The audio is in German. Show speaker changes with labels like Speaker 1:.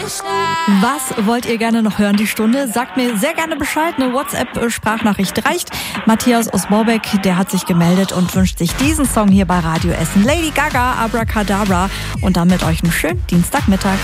Speaker 1: Was wollt ihr gerne noch hören, die Stunde? Sagt mir sehr gerne Bescheid, eine WhatsApp-Sprachnachricht reicht. Matthias aus Borbeck, der hat sich gemeldet und wünscht sich diesen Song hier bei Radio Essen. Lady Gaga, Abracadabra und damit euch einen schönen Dienstagmittag.